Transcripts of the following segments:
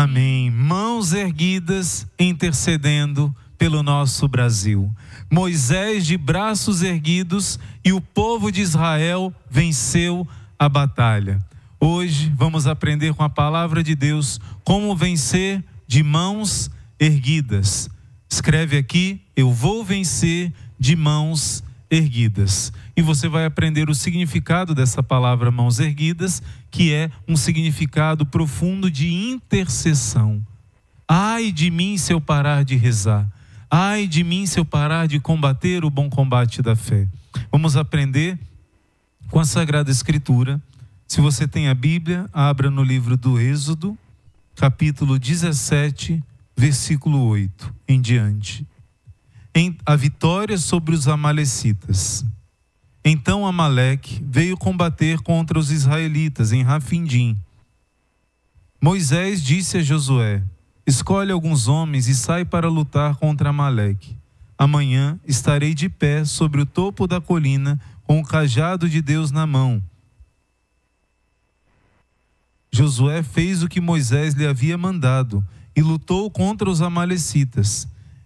Amém. Mãos erguidas, intercedendo pelo nosso Brasil. Moisés de braços erguidos e o povo de Israel venceu a batalha. Hoje vamos aprender com a palavra de Deus como vencer de mãos erguidas. Escreve aqui: eu vou vencer de mãos erguidas. E você vai aprender o significado dessa palavra mãos erguidas, que é um significado profundo de intercessão. Ai de mim se eu parar de rezar. Ai de mim se eu parar de combater o bom combate da fé. Vamos aprender com a Sagrada Escritura. Se você tem a Bíblia, abra no livro do Êxodo, capítulo 17, versículo 8 em diante. A vitória sobre os amalecitas. Então Amaleque veio combater contra os israelitas em Rafindim. Moisés disse a Josué: escolhe alguns homens e sai para lutar contra Amaleque. Amanhã estarei de pé sobre o topo da colina com o cajado de Deus na mão. Josué fez o que Moisés lhe havia mandado e lutou contra os amalecitas.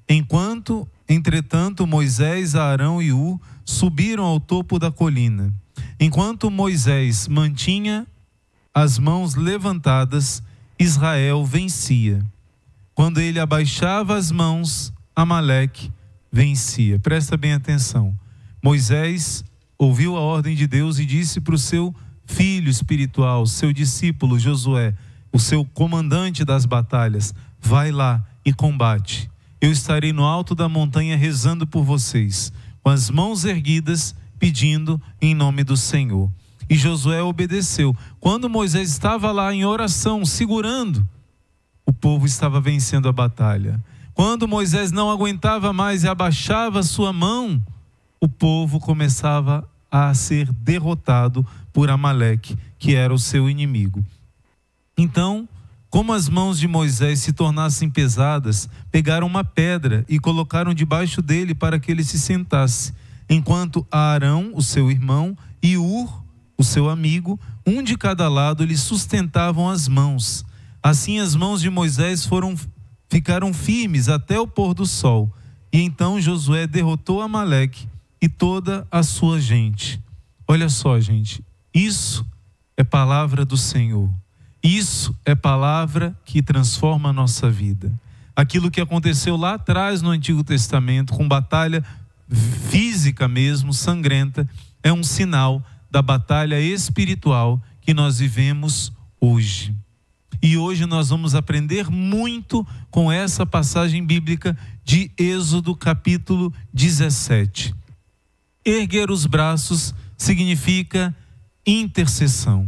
Entretanto, Moisés, Arão e Ur subiram ao topo da colina. Enquanto Moisés mantinha as mãos levantadas, Israel vencia. Quando ele abaixava as mãos, Amaleque vencia. Presta bem atenção. Moisés ouviu a ordem de Deus e disse para o seu filho espiritual, seu discípulo Josué, o seu comandante das batalhas: vai lá e combate. Eu estarei no alto da montanha rezando por vocês, com as mãos erguidas, pedindo em nome do Senhor. E Josué obedeceu. Quando Moisés estava lá em oração, segurando, o povo estava vencendo a batalha. Quando Moisés não aguentava mais e abaixava sua mão, o povo começava a ser derrotado por Amaleque, que era o seu inimigo. Então, como as mãos de Moisés se tornassem pesadas, pegaram uma pedra e colocaram debaixo dele para que ele se sentasse, enquanto Arão, o seu irmão, e Ur, o seu amigo, um de cada lado, lhe sustentavam as mãos. Assim as mãos de Moisés ficaram firmes até o pôr do sol. E então Josué derrotou Amaleque e toda a sua gente. Olha só, gente, isso é palavra do Senhor. Isso é palavra que transforma a nossa vida. Aquilo que aconteceu lá atrás no Antigo Testamento, com batalha física mesmo, sangrenta, é um sinal da batalha espiritual que nós vivemos hoje. E hoje nós vamos aprender muito com essa passagem bíblica de Êxodo capítulo 17. Erguer os braços significa intercessão.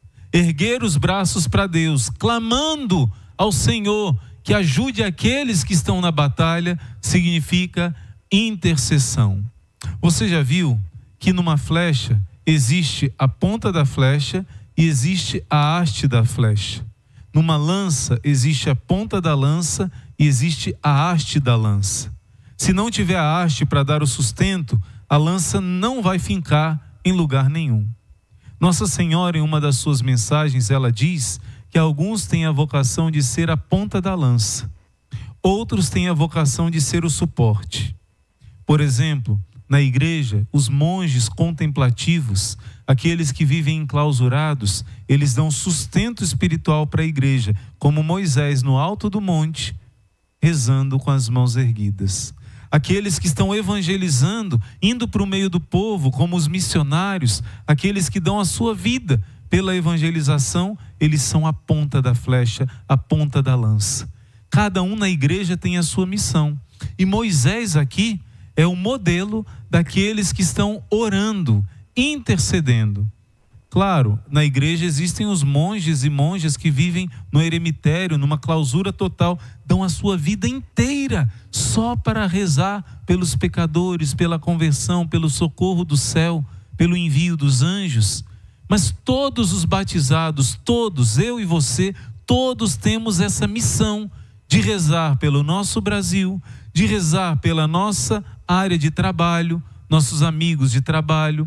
Erguer os braços para Deus, clamando ao Senhor que ajude aqueles que estão na batalha, significa intercessão. Você já viu que numa flecha existe a ponta da flecha e existe a haste da flecha? Numa lança existe a ponta da lança e existe a haste da lança. Se não tiver a haste para dar o sustento, a lança não vai fincar em lugar nenhum. Nossa Senhora, em uma das suas mensagens, ela diz que alguns têm a vocação de ser a ponta da lança, outros têm a vocação de ser o suporte. Por exemplo, na igreja, os monges contemplativos, aqueles que vivem enclausurados, eles dão sustento espiritual para a igreja, como Moisés no alto do monte, rezando com as mãos erguidas. Aqueles que estão evangelizando, indo para o meio do povo, como os missionários, aqueles que dão a sua vida pela evangelização, eles são a ponta da flecha, a ponta da lança. Cada um na igreja tem a sua missão. E Moisés aqui é o modelo daqueles que estão orando, intercedendo. Claro, na igreja existem os monges e monjas que vivem no eremitério, numa clausura total, dão a sua vida inteira só para rezar pelos pecadores, pela conversão, pelo socorro do céu, pelo envio dos anjos. Mas todos os batizados, todos, eu e você, todos temos essa missão de rezar pelo nosso Brasil, de rezar pela nossa área de trabalho, nossos amigos de trabalho,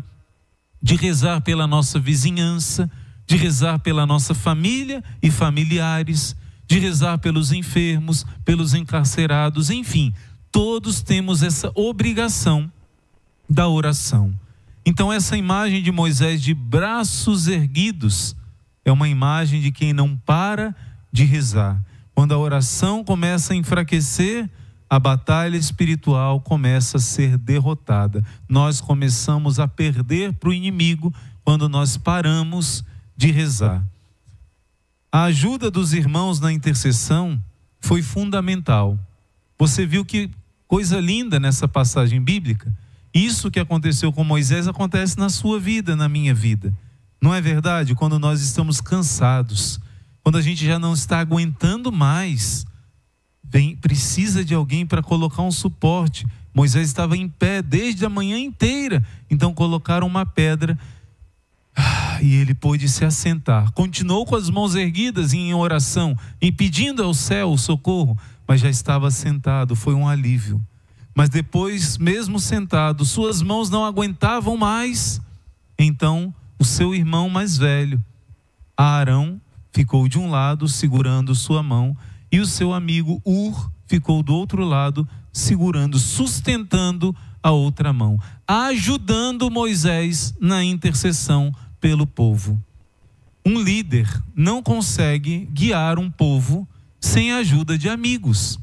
de rezar pela nossa vizinhança, de rezar pela nossa família e familiares, de rezar pelos enfermos, pelos encarcerados, enfim, todos temos essa obrigação da oração. Então essa imagem de Moisés de braços erguidos é uma imagem de quem não para de rezar. Quando a oração começa a enfraquecer, a batalha espiritual começa a ser derrotada. Nós começamos a perder para o inimigo quando nós paramos de rezar. A ajuda dos irmãos na intercessão foi fundamental. Você viu que coisa linda nessa passagem bíblica? Isso que aconteceu com Moisés acontece na sua vida, na minha vida. Não é verdade? Quando nós estamos cansados, quando a gente já não está aguentando mais, precisa de alguém para colocar um suporte. Moisés estava em pé desde a manhã inteira, então colocaram uma pedra e ele pôde se assentar. Continuou com as mãos erguidas em oração, e pedindo ao céu o socorro, mas já estava sentado, foi um alívio. Mas depois, mesmo sentado, suas mãos não aguentavam mais. Então o seu irmão mais velho, Arão, ficou de um lado segurando sua mão, e o seu amigo Ur ficou do outro lado segurando, sustentando a outra mão, ajudando Moisés na intercessão pelo povo. Um líder não consegue guiar um povo sem a ajuda de amigos.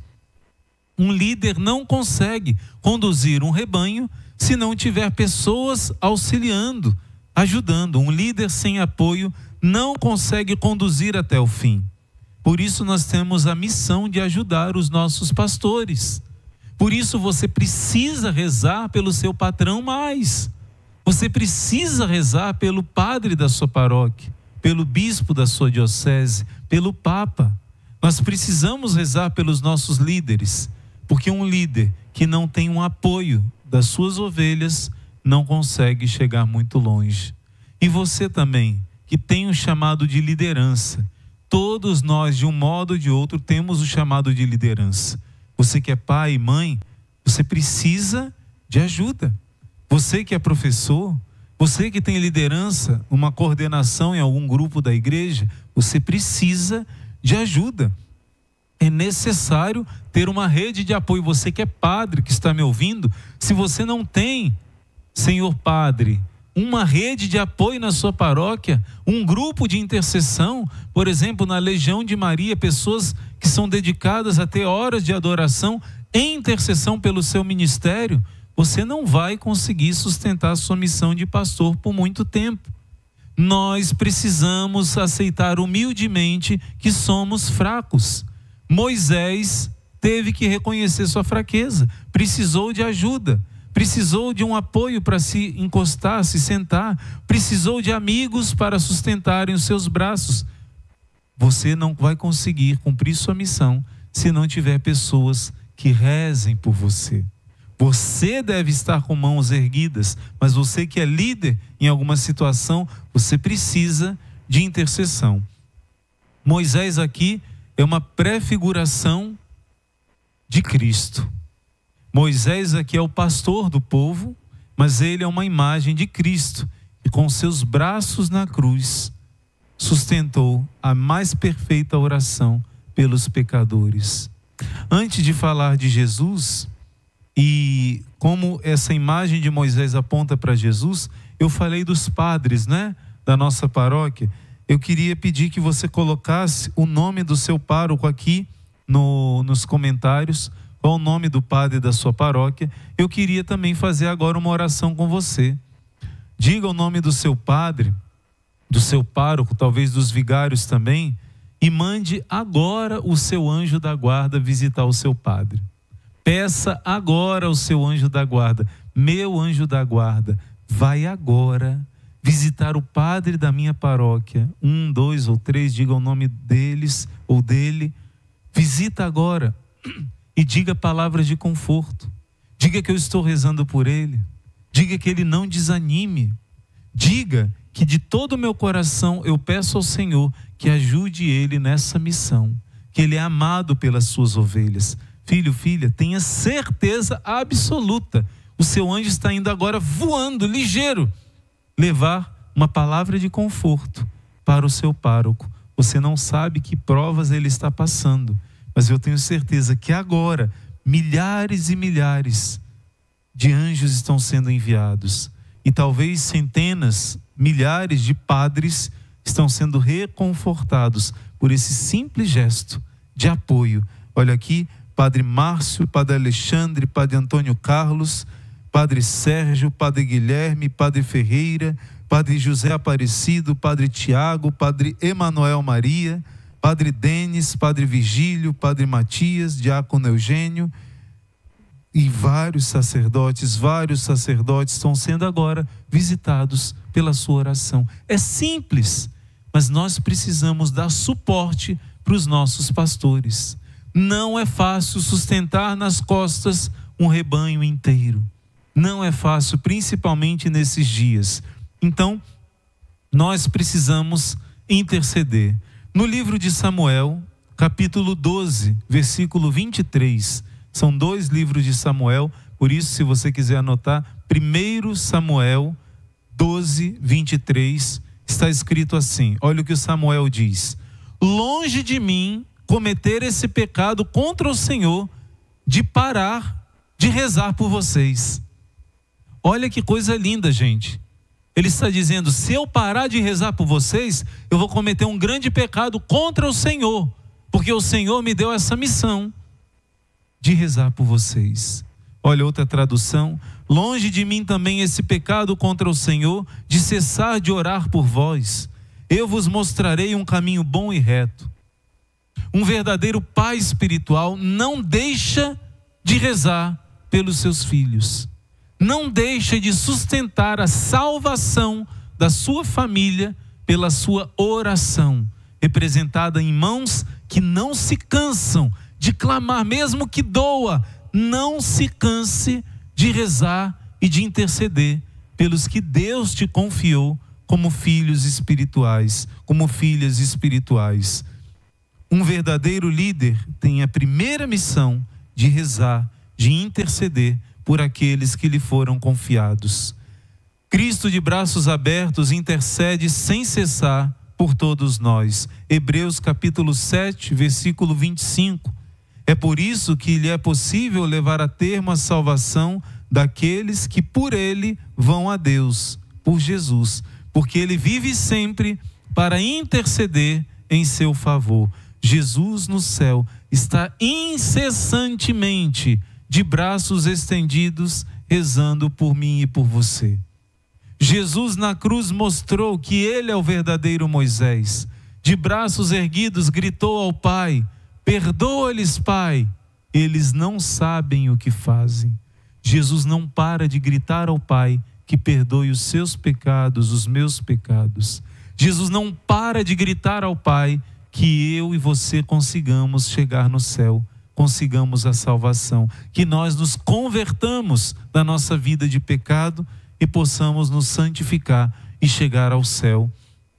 Um líder não consegue conduzir um rebanho se não tiver pessoas auxiliando, ajudando. Um líder sem apoio não consegue conduzir até o fim. Por isso nós temos a missão de ajudar os nossos pastores. Por isso você precisa rezar pelo seu patrão mais. Você precisa rezar pelo padre da sua paróquia, pelo bispo da sua diocese, pelo papa. Nós precisamos rezar pelos nossos líderes, porque um líder que não tem um apoio das suas ovelhas não consegue chegar muito longe. E você também, que tem um chamado de liderança. Todos nós, de um modo ou de outro, temos o chamado de liderança. Você que é pai e mãe, você precisa de ajuda. Você que é professor, você que tem liderança, uma coordenação em algum grupo da igreja, você precisa de ajuda. É necessário ter uma rede de apoio. Você que é padre, que está me ouvindo, se você não tem, senhor padre, uma rede de apoio na sua paróquia, um grupo de intercessão, por exemplo, na Legião de Maria, pessoas que são dedicadas a ter horas de adoração em intercessão pelo seu ministério, você não vai conseguir sustentar a sua missão de pastor por muito tempo. Nós precisamos aceitar humildemente que somos fracos. Moisés teve que reconhecer sua fraqueza, precisou de ajuda, precisou de um apoio para se encostar, se sentar, precisou de amigos para sustentarem os seus braços. Você não vai conseguir cumprir sua missão se não tiver pessoas que rezem por você. Você deve estar com mãos erguidas, mas você que é líder em alguma situação, você precisa de intercessão. Moisés aqui é uma prefiguração de Cristo. Moisés aqui é o pastor do povo, mas ele é uma imagem de Cristo, que com seus braços na cruz sustentou a mais perfeita oração pelos pecadores. Antes de falar de Jesus e como essa imagem de Moisés aponta para Jesus, eu falei dos padres, né, da nossa paróquia. Eu queria pedir que você colocasse o nome do seu pároco aqui nos comentários. Qual o nome do padre da sua paróquia? Eu queria também fazer agora uma oração com você. Diga o nome do seu padre, do seu pároco, talvez dos vigários também, e mande agora o seu anjo da guarda visitar o seu padre. Peça agora ao seu anjo da guarda: meu anjo da guarda, vai agora visitar o padre da minha paróquia. 1, 2 ou 3, diga o nome deles ou dele. Visita agora e diga palavras de conforto. Diga que eu estou rezando por ele. Diga que ele não desanime. Diga que de todo o meu coração eu peço ao Senhor que ajude ele nessa missão, que ele é amado pelas suas ovelhas. Filho, filha, tenha certeza absoluta, o seu anjo está indo agora voando, ligeiro, levar uma palavra de conforto para o seu pároco. Você não sabe que provas ele está passando, mas eu tenho certeza que agora milhares e milhares de anjos estão sendo enviados, e talvez centenas, milhares de padres estão sendo reconfortados por esse simples gesto de apoio. Olha aqui, Padre Márcio, Padre Alexandre, Padre Antônio Carlos, Padre Sérgio, Padre Guilherme, Padre Ferreira, Padre José Aparecido, Padre Tiago, Padre Emanuel Maria, Padre Denis, Padre Vigílio, Padre Matias, Diácono Eugênio, e vários sacerdotes estão sendo agora visitados pela sua oração. É simples, mas nós precisamos dar suporte para os nossos pastores. Não é fácil sustentar nas costas um rebanho inteiro. Não é fácil, principalmente nesses dias. Então, nós precisamos interceder. No livro de Samuel, capítulo 12, versículo 23, são 2 livros de Samuel, por isso, se você quiser anotar, 1 Samuel 12, 23, está escrito assim, olha o que o Samuel diz: longe de mim cometer esse pecado contra o Senhor, de parar de rezar por vocês. Olha que coisa linda, gente. Ele está dizendo, se eu parar de rezar por vocês, eu vou cometer um grande pecado contra o Senhor, porque o Senhor me deu essa missão de rezar por vocês. Olha outra tradução: longe de mim também esse pecado contra o Senhor, de cessar de orar por vós. Eu vos mostrarei um caminho bom e reto. Um verdadeiro pai espiritual não deixa de rezar pelos seus filhos. Não deixa de sustentar a salvação da sua família pela sua oração, representada em mãos que não se cansam de clamar, mesmo que doa. Não se canse de rezar e de interceder pelos que Deus te confiou como filhos espirituais, como filhas espirituais. Um verdadeiro líder tem a primeira missão de rezar, de interceder por aqueles que lhe foram confiados. Cristo, de braços abertos, intercede sem cessar por todos nós. Hebreus capítulo 7, versículo 25. É por isso que lhe é possível levar a termo a salvação daqueles que por ele vão a Deus, por Jesus, porque ele vive sempre para interceder em seu favor. Jesus no céu está incessantemente de braços estendidos, rezando por mim e por você. Jesus na cruz mostrou que ele é o verdadeiro Moisés. De braços erguidos gritou ao Pai: perdoa-lhes, Pai, eles não sabem o que fazem. Jesus não para de gritar ao Pai que perdoe os seus pecados, os meus pecados. Jesus não para de gritar ao Pai que eu e você consigamos chegar no céu, consigamos a salvação, que nós nos convertamos da nossa vida de pecado e possamos nos santificar e chegar ao céu.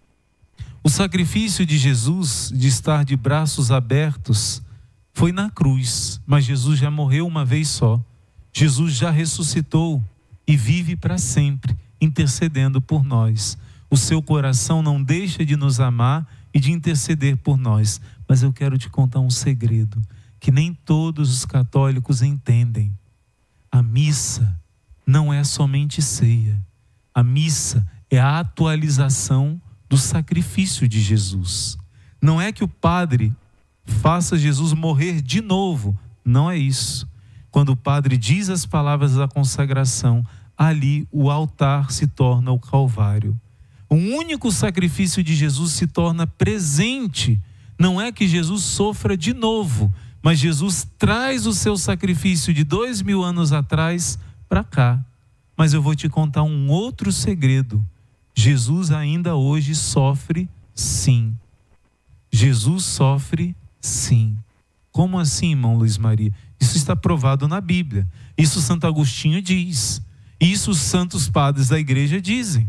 O sacrifício de Jesus, de estar de braços abertos, foi na cruz, mas Jesus já morreu uma vez só. Jesus já ressuscitou e vive para sempre, intercedendo por nós. O seu coração não deixa de nos amar e de interceder por nós. Mas eu quero te contar um segredo que nem todos os católicos entendem. A missa não é somente ceia. A missa é a atualização do sacrifício de Jesus. Não é que o padre faça Jesus morrer de novo. Não é isso. Quando o padre diz as palavras da consagração, ali o altar se torna o Calvário. O único sacrifício de Jesus se torna presente. Não é que Jesus sofra de novo, mas Jesus traz o seu sacrifício de 2000 anos atrás para cá. Mas eu vou te contar um outro segredo. Jesus ainda hoje sofre, sim. Jesus sofre, sim. Como assim, irmão Luiz Maria? Isso está provado na Bíblia. Isso Santo Agostinho diz. Isso os santos padres da igreja dizem.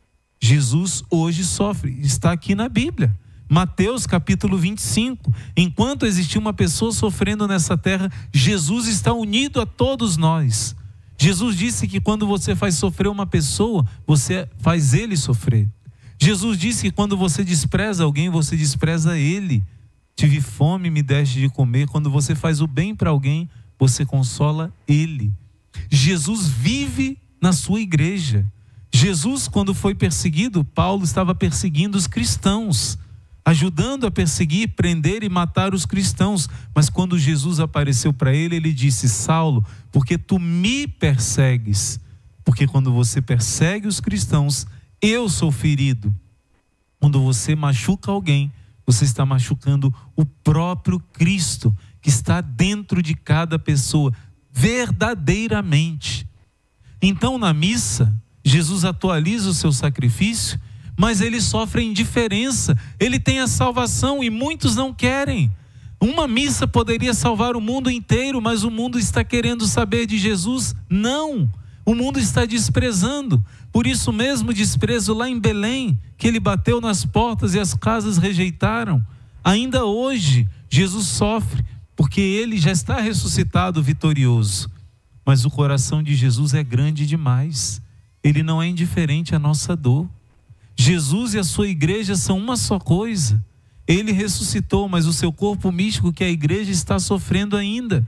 Jesus hoje sofre. Está aqui na Bíblia. Mateus capítulo 25. Enquanto existir uma pessoa sofrendo nessa terra, Jesus está unido a todos nós. Jesus disse que quando você faz sofrer uma pessoa, você faz ele sofrer. Jesus disse que quando você despreza alguém, você despreza ele. Tive fome, me deste de comer. Quando você faz o bem para alguém, você consola ele. Jesus vive na sua igreja. Jesus, quando foi perseguido, Paulo estava perseguindo os cristãos, ajudando a perseguir, prender e matar os cristãos. Mas quando Jesus apareceu para ele, ele disse: Saulo, porque tu me persegues? Porque quando você persegue os cristãos, eu sou ferido. Quando você machuca alguém, você está machucando o próprio Cristo, que está dentro de cada pessoa, verdadeiramente. Então, na missa, Jesus atualiza o seu sacrifício, mas ele sofre indiferença. Ele tem a salvação e muitos não querem. Uma missa poderia salvar o mundo inteiro, mas o mundo está querendo saber de Jesus? Não. O mundo está desprezando. Por isso mesmo desprezo lá em Belém, que ele bateu nas portas e as casas rejeitaram. Ainda hoje, Jesus sofre, porque ele já está ressuscitado vitorioso. Mas o coração de Jesus é grande demais. Ele não é indiferente à nossa dor. Jesus e a sua igreja são uma só coisa. Ele ressuscitou, mas o seu corpo místico, que é a igreja, está sofrendo ainda.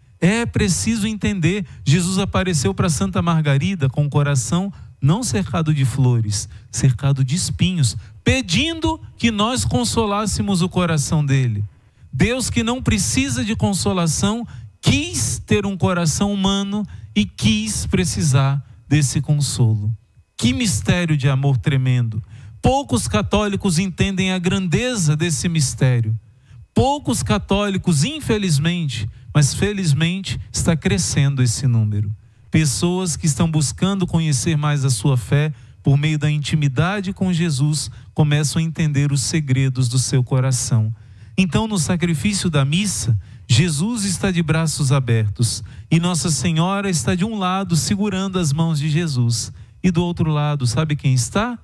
É preciso entender. Jesus apareceu para Santa Margarida com o coração não cercado de flores, cercado de espinhos, pedindo que nós consolássemos o coração dele. Deus, que não precisa de consolação, quis ter um coração humano e quis precisar desse consolo. Que mistério de amor tremendo! Poucos católicos entendem a grandeza desse mistério. Poucos católicos, infelizmente, mas felizmente está crescendo esse número. Pessoas que estão buscando conhecer mais a sua fé por meio da intimidade com Jesus, começam a entender os segredos do seu coração. Então, no sacrifício da missa, Jesus está de braços abertos e Nossa Senhora está de um lado segurando as mãos de Jesus, e do outro lado, sabe quem está?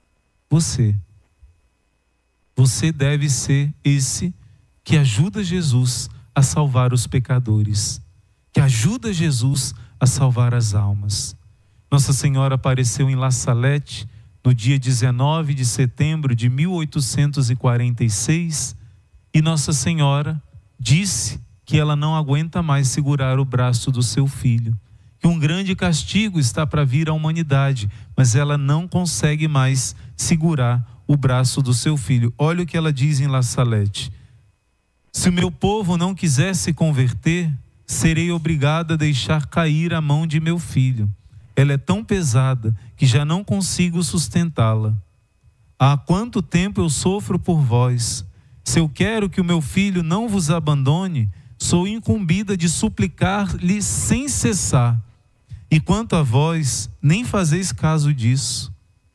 Você. Você deve ser esse que ajuda Jesus a salvar os pecadores, que ajuda Jesus a salvar as almas. Nossa Senhora apareceu em La Salette no dia 19 de setembro de 1846 e Nossa Senhora disse que ela não aguenta mais segurar o braço do seu filho, que um grande castigo está para vir à humanidade, mas ela não consegue mais segurar o braço do seu filho. Olha o que ela diz em La Salette: se o meu povo não quiser se converter, serei obrigada a deixar cair a mão de meu filho. Ela é tão pesada que já não consigo sustentá-la. Há quanto tempo eu sofro por vós? Se eu quero que o meu filho não vos abandone, sou incumbida de suplicar-lhe sem cessar. E quanto a vós, nem fazeis caso disso.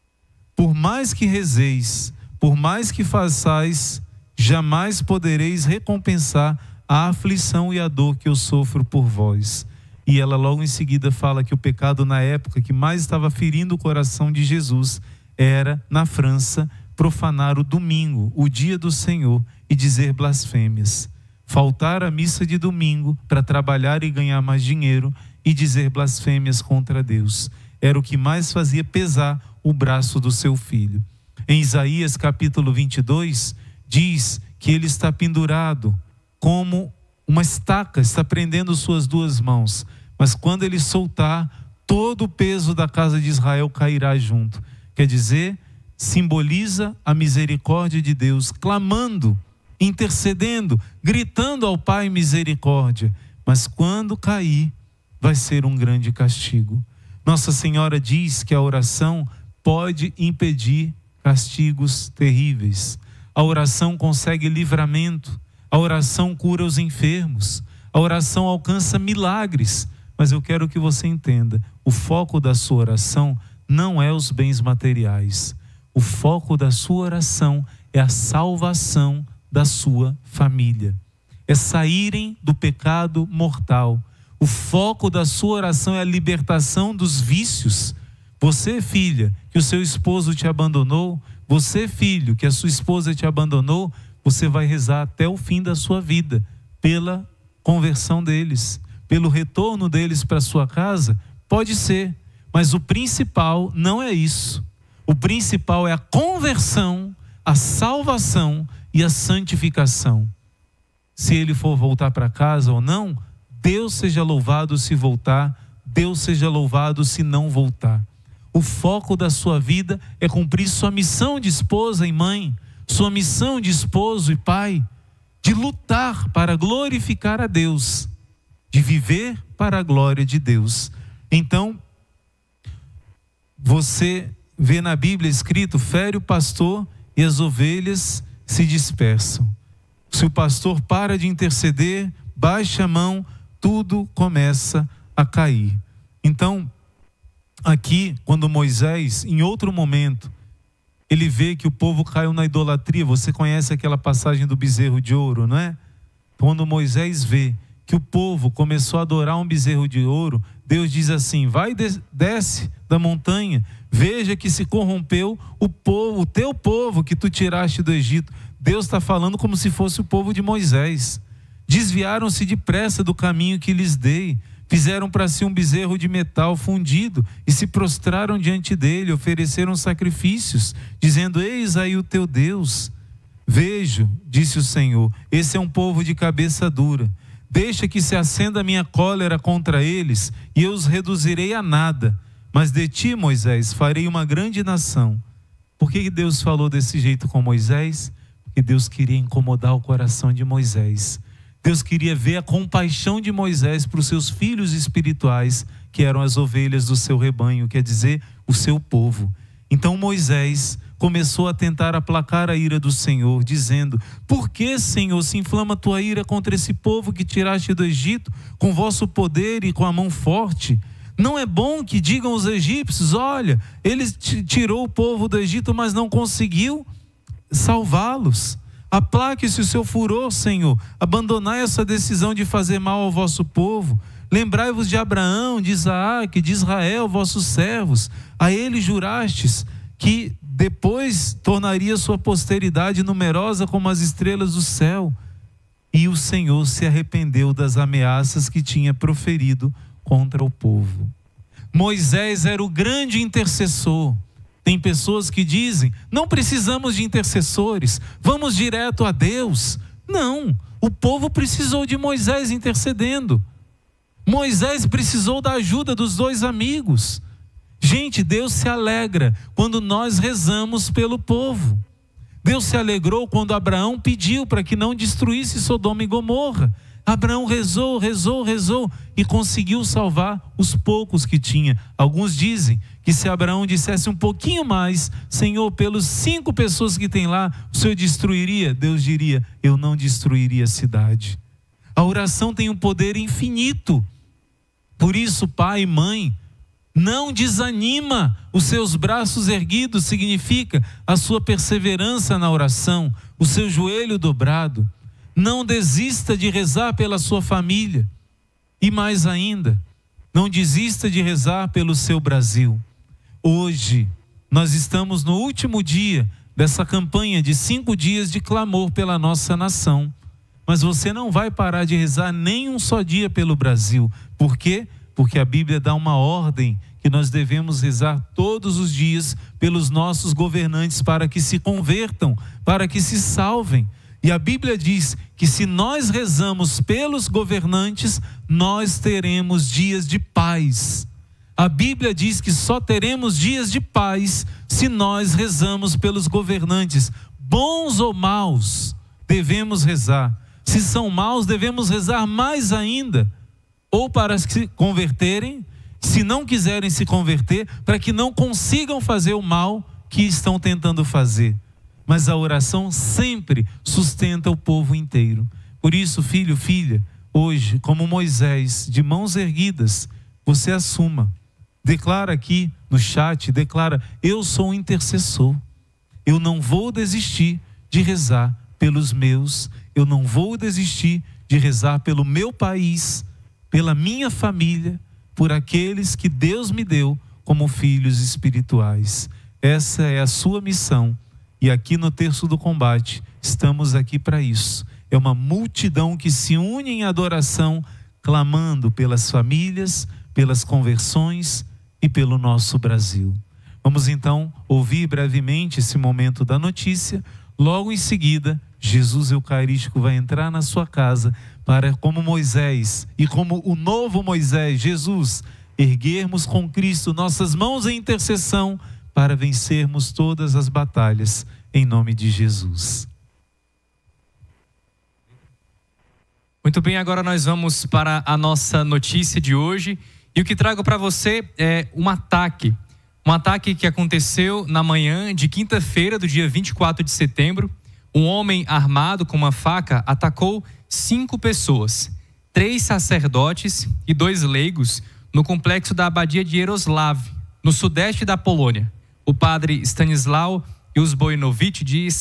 Por mais que rezeis, por mais que façais, jamais podereis recompensar a aflição e a dor que eu sofro por vós. E ela logo em seguida fala que o pecado na época que mais estava ferindo o coração de Jesus era, na França, profanar o domingo, o dia do Senhor, e dizer blasfêmias. Faltar à missa de domingo para trabalhar e ganhar mais dinheiro e dizer blasfêmias contra Deus. Era o que mais fazia pesar o braço do seu filho. Em Isaías capítulo 22, diz que ele está pendurado como uma estaca, está prendendo suas duas mãos. Mas quando ele soltar, todo o peso da casa de Israel cairá junto. Quer dizer, simboliza a misericórdia de Deus, clamando, intercedendo, gritando ao Pai misericórdia. Mas quando cair, vai ser um grande castigo. Nossa Senhora diz que a oração pode impedir castigos terríveis. A oração consegue livramento. A oração cura os enfermos. A oração alcança milagres. Mas eu quero que você entenda, o foco da sua oração não é os bens materiais. O foco da sua oração é a salvação da sua família. É saírem do pecado mortal. O foco da sua oração é a libertação dos vícios. Você, filha, que o seu esposo te abandonou, você, filho, que a sua esposa te abandonou, você vai rezar até o fim da sua vida pela conversão deles, pelo retorno deles para sua casa. Pode ser, mas o principal não é isso. O principal é a conversão, a salvação e a santificação. Se ele for voltar para casa ou não, Deus seja louvado se voltar, Deus seja louvado se não voltar. O foco da sua vida é cumprir sua missão de esposa e mãe, sua missão de esposo e pai, de lutar para glorificar a Deus, de viver para a glória de Deus. Então, você vê na Bíblia escrito: fere o pastor e as ovelhas se dispersam. Se o pastor para de interceder, baixa a mão, tudo começa a cair. Então, aqui, quando Moisés, em outro momento, ele vê que o povo caiu na idolatria. Você conhece aquela passagem do bezerro de ouro, não é? Quando Moisés vê que o povo começou a adorar um bezerro de ouro, Deus diz assim: vai, desce da montanha, veja que se corrompeu o povo, o teu povo que tu tiraste do Egito. Deus está falando como se fosse o povo de Moisés. Desviaram-se depressa do caminho que lhes dei, fizeram para si um bezerro de metal fundido e se prostraram diante dele, ofereceram sacrifícios, dizendo: eis aí o teu Deus. Vejo, disse o Senhor, esse é um povo de cabeça dura. Deixa que se acenda a minha cólera contra eles e eu os reduzirei a nada. Mas de ti, Moisés, farei uma grande nação. Por que Deus falou desse jeito com Moisés? Porque Deus queria incomodar o coração de Moisés. Deus queria ver a compaixão de Moisés para os seus filhos espirituais, que eram as ovelhas do seu rebanho, quer dizer, o seu povo. Então Moisés começou a tentar aplacar a ira do Senhor, dizendo: por que, Senhor, se inflama a tua ira contra esse povo que tiraste do Egito, com vosso poder e com a mão forte? Não é bom que digam os egípcios: olha, ele tirou o povo do Egito, mas não conseguiu salvá-los. Aplaque-se o seu furor, Senhor. Abandonai essa decisão de fazer mal ao vosso povo. Lembrai-vos de Abraão, de Isaac, de Israel, vossos servos. A eles jurastes que depois tornaria sua posteridade numerosa como as estrelas do céu. E o Senhor se arrependeu das ameaças que tinha proferido contra o povo. Moisés era o grande intercessor. Tem pessoas que dizem: não precisamos de intercessores, vamos direto a Deus. Não, o povo precisou de Moisés intercedendo. Moisés precisou da ajuda dos dois amigos. Gente, Deus se alegra quando nós rezamos pelo povo. Deus se alegrou quando Abraão pediu para que não destruísse Sodoma e Gomorra. Abraão rezou e conseguiu salvar os poucos que tinha. Alguns dizem que se Abraão dissesse um pouquinho mais: Senhor, pelos 5 pessoas que tem lá, o Senhor destruiria? Deus diria: eu não destruiria a cidade. A oração tem um poder infinito. Por isso, pai e mãe, não desanima. Os seus braços erguidos significa a sua perseverança na oração, o seu joelho dobrado. Não desista de rezar pela sua família. E mais ainda, não desista de rezar pelo seu Brasil. Hoje, nós estamos no último dia dessa campanha de 5 dias de clamor pela nossa nação. Mas você não vai parar de rezar nem um só dia pelo Brasil. Por quê? Porque a Bíblia dá uma ordem que nós devemos rezar todos os dias pelos nossos governantes para que se convertam, para que se salvem. E a Bíblia diz que se nós rezamos pelos governantes, nós teremos dias de paz. A Bíblia diz que só teremos dias de paz se nós rezamos pelos governantes. Bons ou maus, devemos rezar. Se são maus, devemos rezar mais ainda. Ou para se converterem, se não quiserem se converter, para que não consigam fazer o mal que estão tentando fazer. Mas a oração sempre sustenta o povo inteiro. Por isso, filho, filha, hoje, como Moisés, de mãos erguidas, você assuma. Declara aqui no chat, declara: eu sou um intercessor. Eu não vou desistir de rezar pelos meus. Eu não vou desistir de rezar pelo meu país, pela minha família, por aqueles que Deus me deu como filhos espirituais. Essa é a sua missão. E aqui no Terço do Combate, estamos aqui para isso. É uma multidão que se une em adoração, clamando pelas famílias, pelas conversões e pelo nosso Brasil. Vamos então ouvir brevemente esse momento da notícia. Logo em seguida, Jesus Eucarístico vai entrar na sua casa para, como Moisés e como o novo Moisés, Jesus, erguermos com Cristo nossas mãos em intercessão para vencermos todas as batalhas, em nome de Jesus. Muito bem, agora nós vamos para a nossa notícia de hoje. E o que trago para você é um ataque que aconteceu na manhã de quinta-feira, do dia 24 de setembro. Um homem armado com uma faca atacou 5 pessoas, 3 sacerdotes e 2 leigos, no complexo da abadia de Jaroslav, no sudeste da Polônia. O padre Stanisław Uzbojnowicz, de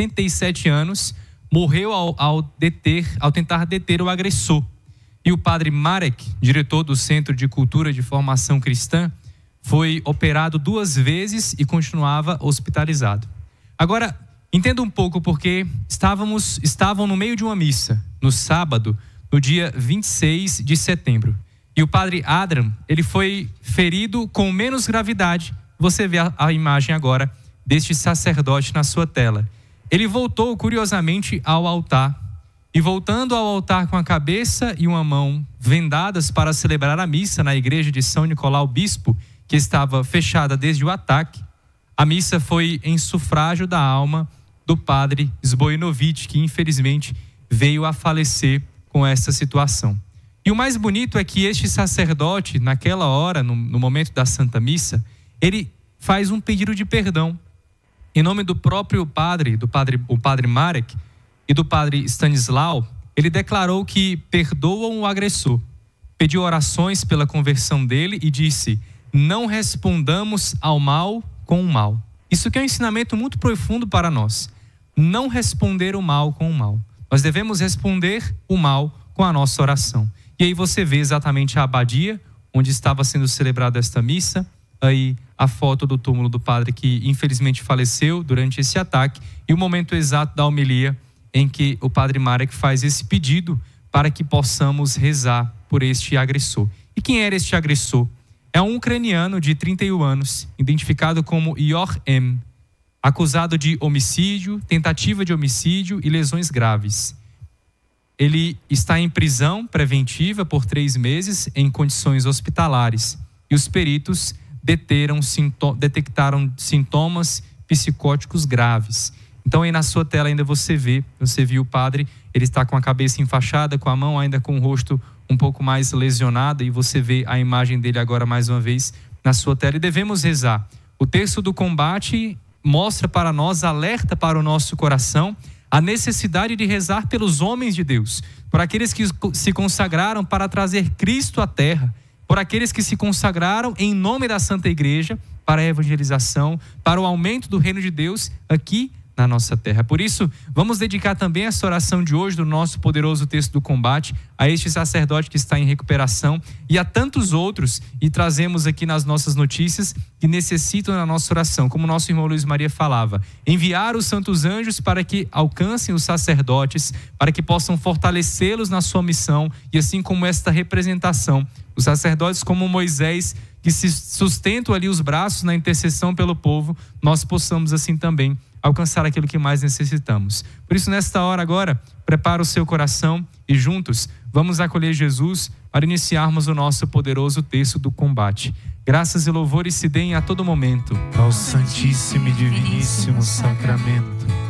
67 anos, morreu ao tentar deter o agressor. E o padre Marek, diretor do Centro de Cultura de Formação Cristã, foi operado 2 vezes e continuava hospitalizado. Agora, entenda um pouco porque estavam no meio de uma missa, no sábado, no dia 26 de setembro. E o padre Adram, ele foi ferido com menos gravidade. Você vê a imagem agora deste sacerdote na sua tela. Ele voltou, curiosamente, ao altar. E voltando ao altar com a cabeça e uma mão vendadas para celebrar a missa na igreja de São Nicolau Bispo, que estava fechada desde o ataque, a missa foi em sufrágio da alma do padre Uzbojnowicz, que infelizmente veio a falecer com essa situação. E o mais bonito é que este sacerdote, naquela hora, no momento da Santa Missa, ele faz um pedido de perdão. Em nome do próprio padre, o padre Marek e do padre Stanisław, ele declarou que perdoam o agressor, pediu orações pela conversão dele e disse: não respondamos ao mal com o mal. Isso que é um ensinamento muito profundo para nós. Não responder o mal com o mal. Nós devemos responder o mal com a nossa oração. E aí você vê exatamente a abadia, onde estava sendo celebrada esta missa, aí a foto do túmulo do padre que infelizmente faleceu durante esse ataque e o momento exato da homilia em que o padre Marek faz esse pedido para que possamos rezar por este agressor. E quem era este agressor? É um ucraniano de 31 anos, identificado como Yor M., acusado de homicídio, tentativa de homicídio e lesões graves. Ele está em prisão preventiva por 3 meses em condições hospitalares e os peritos detectaram sintomas psicóticos graves. Então aí na sua tela ainda você viu o padre, ele está com a cabeça enfaixada, com a mão ainda com o rosto um pouco mais lesionado, e você vê a imagem dele agora mais uma vez na sua tela. E devemos rezar. O texto do combate mostra para nós, alerta para o nosso coração, a necessidade de rezar pelos homens de Deus, por aqueles que se consagraram para trazer Cristo à terra, por aqueles que se consagraram em nome da Santa Igreja para a evangelização, para o aumento do reino de Deus aqui na nossa terra. Por isso, vamos dedicar também essa oração de hoje do nosso poderoso texto do combate a este sacerdote que está em recuperação e a tantos outros, e trazemos aqui nas nossas notícias que necessitam da nossa oração, como nosso irmão Luiz Maria falava, enviar os santos anjos para que alcancem os sacerdotes, para que possam fortalecê-los na sua missão, e assim como esta representação, os sacerdotes como Moisés, que se sustentam ali os braços na intercessão pelo povo, nós possamos assim também alcançar aquilo que mais necessitamos. Por isso, nesta hora agora, prepara o seu coração e juntos vamos acolher Jesus para iniciarmos o nosso poderoso texto do combate. Graças e louvores se deem a todo momento ao Santíssimo e Diviníssimo Sacramento.